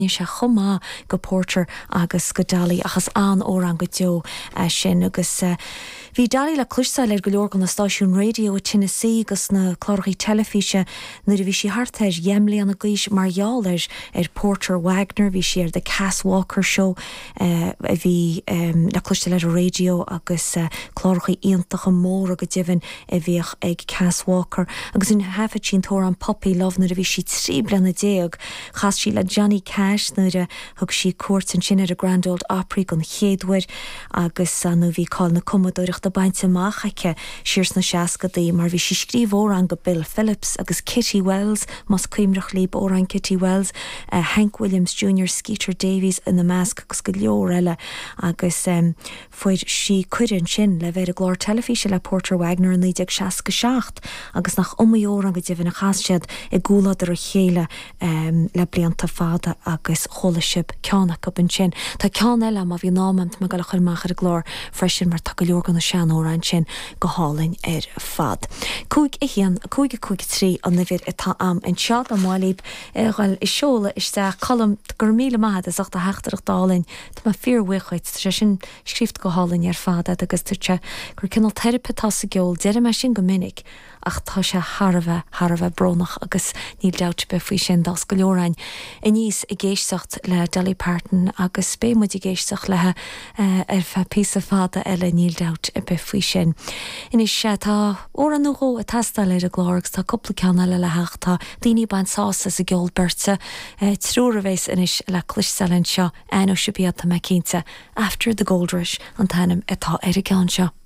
ní se chumá go Porter agus go Dali achas an órán go deo sin agus hí Dali le cluisteáil go leor gan na stáisiún radio Tennessee agus na chlóraí telefíe na bhí si hartéir Yemlí an gis marall Porter Wagner hí si de Cass Walker show hí le cluisteáil radio agus chlóraí iontacha mór a go divin bhíoch ag Cass Walker agus in hefa sin tóir an Poppy Love na bhí si trí blena déag chas si le Johnny Cash na thug si cuat an sin a Grand Ole Opry gon chéadhair agus an bhí cáil na cummadúireach de bainte máchaice sirs na seacadaí mar bhí si scríomh an go Bill Phillips agus Kitty Wells mas cuimreach líb an Kitty Wells Hank Williams Jr. Skeeter Davies in na measc agus go leor eile agus foiid si cuireann sin le bheith a glór telefíe le Porter Wagner an 1967 agus nach omíor an go dtíhann na chastead i gúlad ar a chéile le blianta fada agus cholasib ceannach up an sin. Tá cean eile má bhí námant me gal chuirmach ar a glór freisin mar take leor gan na seanóra sin go hálainn ar fad. Cúig i chéan, cúig trí an na bhír atá am an sead am máilíb gáil is seola is de colm gur míle maithe is 8 heachtarach dálainn Tá má fíorhuichaid sé sin scríft go hálainn ar fada agus tuirte gur cinnal terapetá sa geol deire me sin go minic ach tá sé Harbheith bronach agus níl deut be faoi sin das go leorain. I níos i géisteacht le Dolly Parton agus spémuid i géisteach lethe ar fe písa fada eile níl deut be faoi sin. Inis sé tá ó an nóó a testal ar a glóragus tá coppla ceanna le letheach tá daoine ban sása sa geol berta trúr a bhééis inis le cluisteáin seo ó sibíad tá me cínte After the Gold Rush an tanim atá ar a ceann seo.